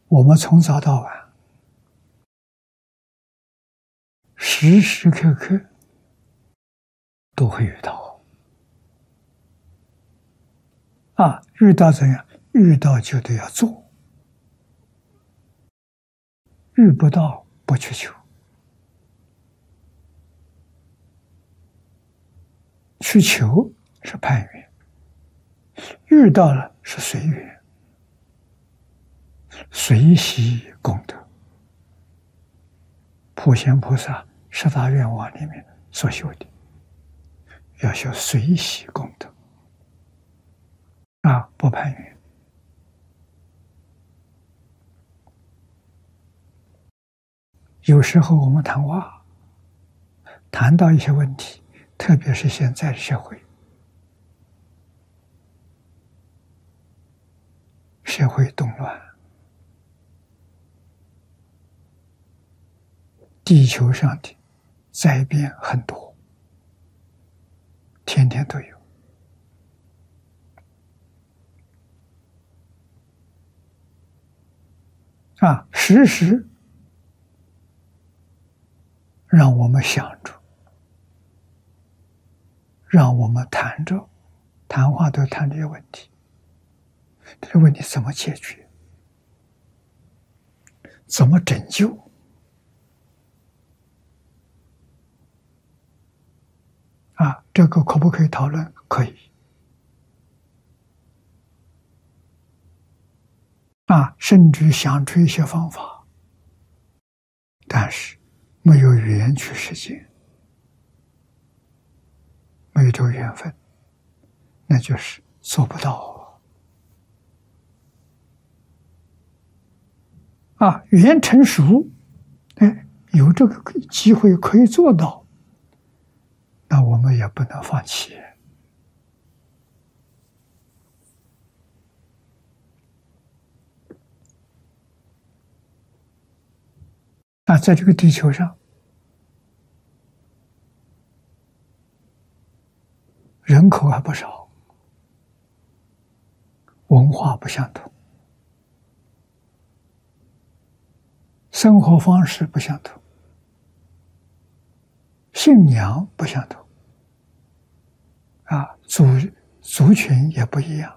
我们从早到晚，时时刻刻都会遇到。遇到怎样？遇到就得要做，遇不到不去求，去求是攀缘，遇到了是随缘，随喜功德。普贤菩萨十大愿望里面所修的，要修随喜功德，不攀缘。有时候我们谈话，谈到一些问题，特别是现在的社会，社会动乱，地球上的灾变很多，天天都有。时时让我们想着，让我们谈着，谈话都谈这些问题。这个问题怎么解决？怎么拯救？这个可不可以讨论？可以。甚至想出一些方法，但是没有缘去实践，没有这个缘分，那就是做不到。缘成熟，有这个机会可以做到，那我们也不能放弃。在这个地球上，人口还不少，文化不相同，生活方式不相同，信仰不相同，族群也不一样。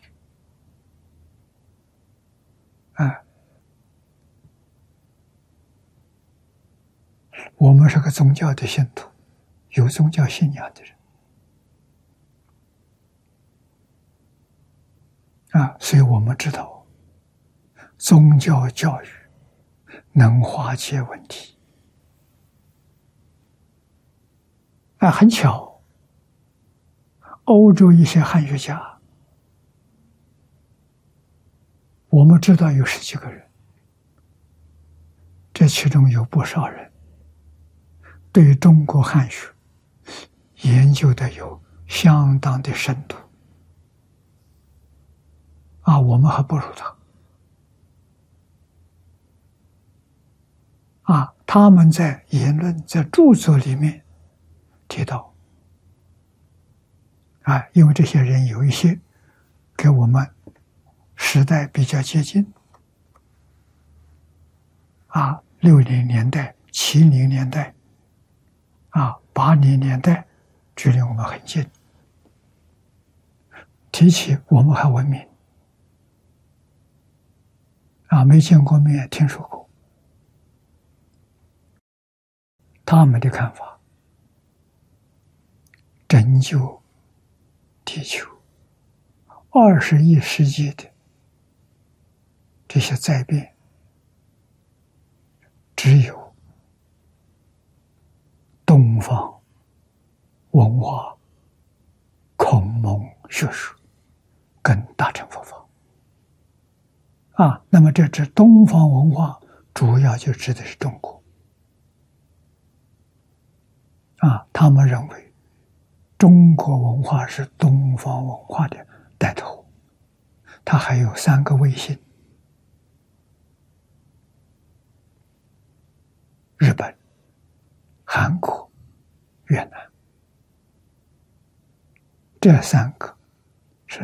我们是个宗教的信徒，有宗教信仰的人，所以我们知道宗教教育能化解问题。很巧，欧洲一些汉学家，我们知道有10几个人，这其中有不少人对中国汉学研究的有相当的深度，我们还不如他。他们在言论、在著作里面提到，因为这些人有一些跟我们时代比较接近，60年代、70年代、80年代，距离我们很近。提起我们还文明，没见过面，听说过。他们的看法，拯救地球21世纪的这些灾变，只有东方文化孔孟学术跟大乘佛法。那么这指东方文化，主要就指的是中国。他们认为中国文化是东方文化的带头，它还有3个卫星：日本、韩国、越南。这3个